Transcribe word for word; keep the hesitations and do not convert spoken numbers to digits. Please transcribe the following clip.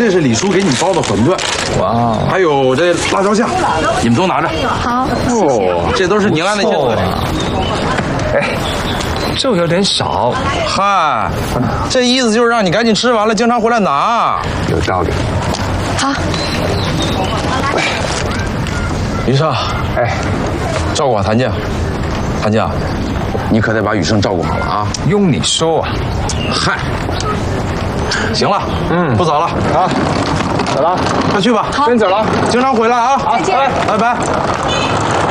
这是李叔给你包的馄饨， 哇， 还有这辣椒酱，你们都拿着。 好， 哦，这都是宁安的一些特产。 哎，肉有点少。 嗨，这意思就是让你赶紧吃完了，经常回来拿。 有道理。 好。 于生， 哎， 照顾好谭静，谭静，你可得把雨生照顾好了啊。 用你说啊。 嗨，行了， 嗯， 不早了， 好，走了， 快去吧。 好， 先走了， 经常回来啊。 再见， 拜拜。